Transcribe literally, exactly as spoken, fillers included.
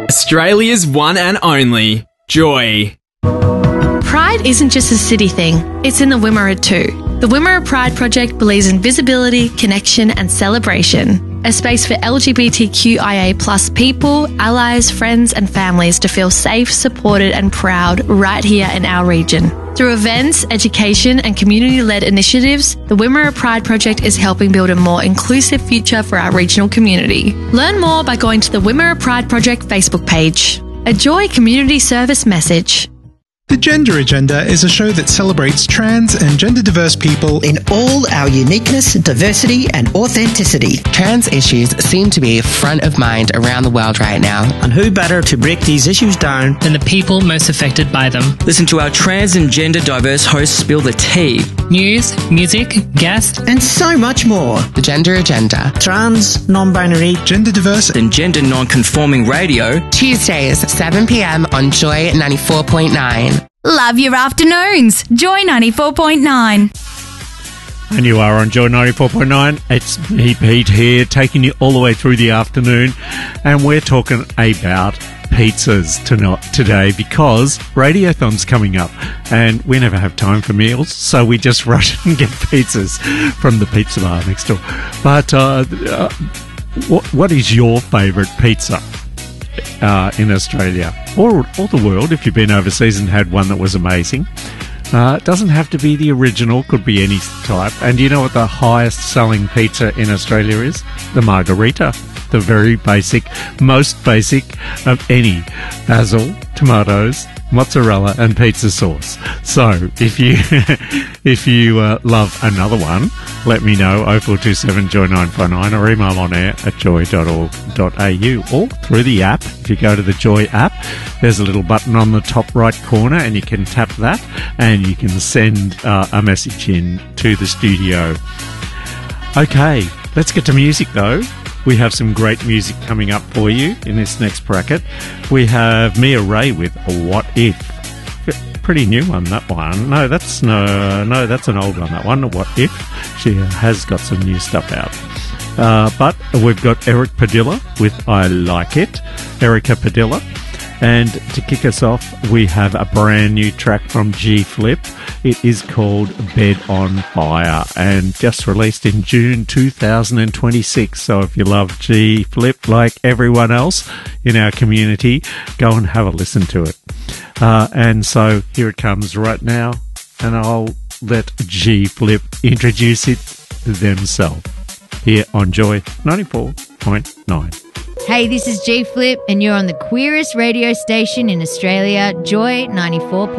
Australia's one and only Joy. Pride isn't just a city thing, it's in the Wimmera too. The Wimmera Pride Project believes in visibility, connection and celebration. A space for L G B T Q I A plus people, allies, friends and families to feel safe, supported and proud right here in our region. Through events, education and community-led initiatives, the Wimmera Pride Project is helping build a more inclusive future for our regional community. Learn more by going to the Wimmera Pride Project Facebook page. A Joy Community Service message. The Gender Agenda is a show that celebrates trans and gender diverse people in all our uniqueness, diversity and authenticity. Trans issues seem to be front of mind around the world right now. And who better to break these issues down than the people most affected by them? Listen to our trans and gender diverse hosts spill the tea. News, music, guests, and so much more. The Gender Agenda. Trans, non-binary, gender diverse and gender non-conforming radio. Tuesdays, seven p.m. on Joy ninety-four point nine. Love your afternoons. Joy ninety-four point nine. And you are on Joy ninety-four point nine. It's me, Pete, here, taking you all the way through the afternoon. And we're talking about pizzas tonight, today, because Radiothon's coming up. And we never have time for meals, so we just rush and get pizzas from the pizza bar next door. But uh, uh, what, what is your favourite pizza? Uh, in Australia or, or the world, if you've been overseas and had one that was amazing. Uh, it doesn't have to be the original, could be any type. And do you know what the highest selling pizza in Australia is? The margarita. The very basic, most basic of any. Basil, tomatoes, mozzarella and pizza sauce. So if you if you uh, love another one, let me know. oh four two seven joy nine five nine or email on air at joy dot org dot a u or through the app. If you go to the Joy app, there's a little button on the top right corner and you can tap that and you can send uh, a message in to the studio. Okay, let's get to music though. We have some great music coming up for you in this next bracket. We have Mia Ray with What If. Pretty new one, that one. No, that's no, no, that's an old one, that one. What If. She has got some new stuff out. Uh, but we've got Eric Padilla with I Like It. Erica Padilla. And to kick us off, we have a brand new track from G-Flip. It is called Bed on Fire and just released in June two thousand twenty-six. So if you love G-Flip like everyone else in our community, go and have a listen to it. Uh, and so here it comes right now, and I'll let G-Flip introduce it themselves here on Joy ninety-four point nine. Hey, this is G-Flip, and you're on the queerest radio station in Australia, Joy ninety-four point nine.